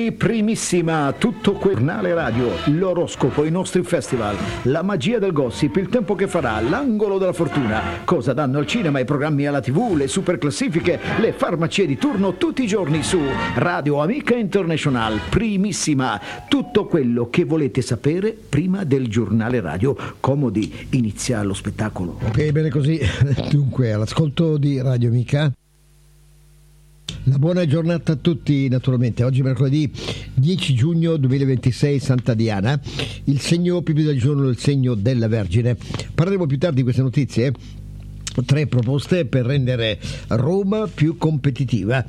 Primissima, tutto quel giornale radio, l'oroscopo, i nostri festival, la magia del gossip, il tempo che farà, l'angolo della fortuna, cosa danno al cinema, i programmi alla TV, le super classifiche, le farmacie di turno tutti i giorni su Radio Amica International. Primissima, tutto quello che volete sapere prima del giornale radio. Comodi, inizia lo spettacolo. Ok, bene così. Dunque, all'ascolto di Radio Amica. Una buona giornata a tutti, naturalmente. Oggi mercoledì 10 giugno 2026, Santa Diana. Il segno più del giorno è il segno della Vergine. Parleremo più tardi di queste notizie. 3 proposte per rendere Roma più competitiva.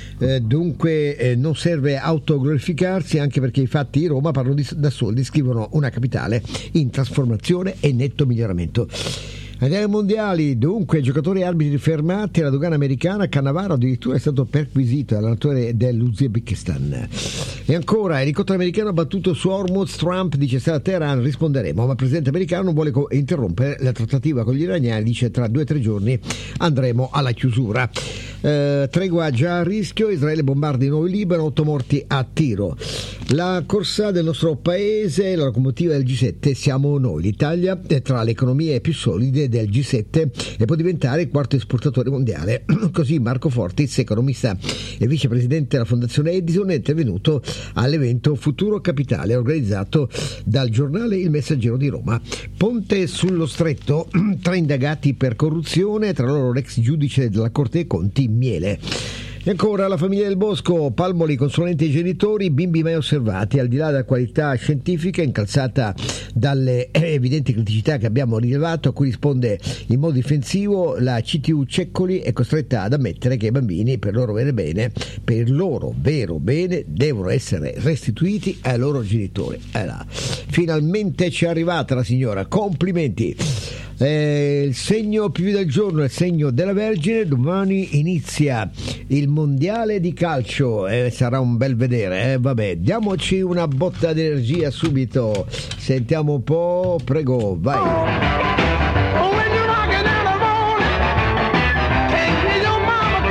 Dunque non serve autoglorificarsi, anche perché i fatti di Roma parlano da soli, descrivono una capitale in trasformazione e netto miglioramento. Andiamo ai mondiali. Dunque, giocatori e arbitri fermati alla dogana americana. Cannavaro addirittura è stato perquisito dall'allenatore dell'Uzbekistan. E ancora, elicottero americano battuto su Hormuz. Trump dice: se a Teheran risponderemo, ma il presidente americano non vuole interrompere la trattativa con gli iraniani, dice tra 2 o 3 giorni andremo alla chiusura. Tregua già a rischio, Israele bombarda di nuovo il Libano, 8 morti a tiro. La corsa del nostro paese, la locomotiva del G7 siamo noi. L'Italia è tra le economie più solide del G7 e può diventare il quarto esportatore mondiale. Così Marco Fortis, economista e vicepresidente della Fondazione Edison, è intervenuto all'evento Futuro Capitale organizzato dal giornale Il Messaggero di Roma. Ponte sullo Stretto, 3 indagati per corruzione, tra loro l'ex giudice della Corte dei Conti Miele. E ancora la famiglia del Bosco, Palmoli consulente ai genitori, bimbi mai osservati, al di là della qualità scientifica incalzata dalle evidenti criticità che abbiamo rilevato, a cui risponde in modo difensivo, la CTU Ceccoli è costretta ad ammettere che i bambini per il loro vero bene devono essere restituiti ai loro genitori. Finalmente ci è arrivata la signora, complimenti. Il segno più del giorno è il segno della Vergine. Domani inizia il mondiale di calcio, sarà un bel vedere, vabbè, diamoci una botta di energia subito, sentiamo un po', prego, vai.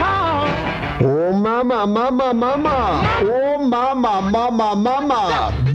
Oh mamma, mamma, mamma, oh mamma, mamma, mamma.